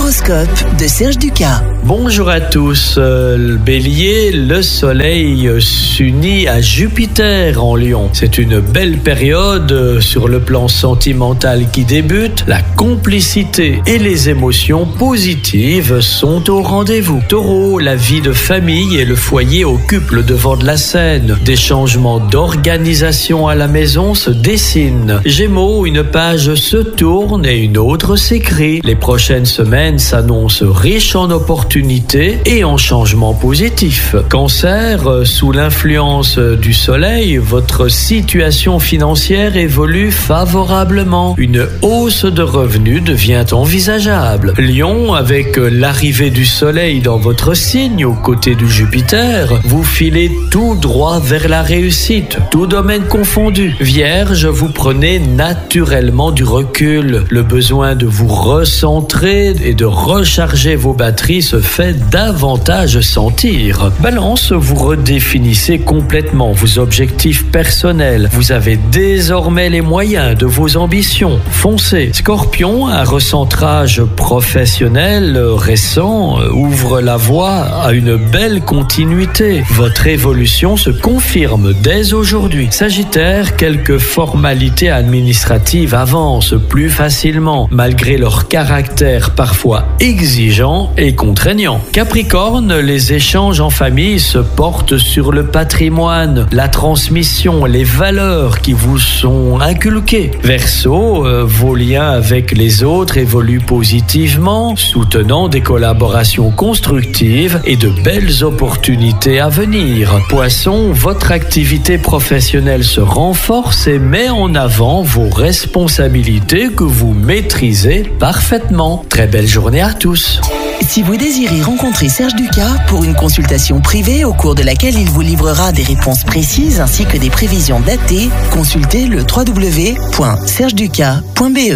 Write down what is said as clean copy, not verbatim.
L'horoscope de Serge Ducas. Bonjour à tous. Bélier, le soleil s'unit à Jupiter en Lion. C'est une belle période sur le plan sentimental qui débute. La complicité et les émotions positives sont au rendez-vous. Taureau, la vie de famille et le foyer occupent le devant de la scène. Des changements d'organisation à la maison se dessinent. Gémeaux, une page se tourne et une autre s'écrit. Les prochaines semaines s'annoncent riches en opportunités et en changements positifs. Cancer, sous l'influence du soleil, votre situation financière évolue favorablement. Une hausse de revenus devient envisageable. Lion, avec l'arrivée du soleil dans votre signe aux côtés du Jupiter, vous filez tout droit vers la réussite, tout domaine confondu. Vierge, vous prenez naturellement du recul. Le besoin de vous recentrer et de recharger vos batteries se fait davantage sentir. Balance, vous redéfinissez complètement vos objectifs personnels. Vous avez désormais les moyens de vos ambitions. Foncez. Scorpion, un recentrage professionnel récent ouvre la voie à une belle continuité. Votre évolution se confirme dès aujourd'hui. Sagittaire, quelques formalités administratives avancent plus facilement, malgré leur caractère parfois exigeant et contraignant. Capricorne, les échanges en famille se portent sur le patrimoine, la transmission, les valeurs qui vous sont inculquées. Verseau, vos liens avec les autres évoluent positivement, soutenant des collaborations constructives et de belles opportunités à venir. Poisson, votre activité professionnelle se renforce et met en avant vos responsabilités que vous maîtrisez parfaitement. Très belle journée à tous. Si vous désirez rencontrer Serge Ducas pour une consultation privée au cours de laquelle il vous livrera des réponses précises ainsi que des prévisions datées, consultez le www.sergeducas.be.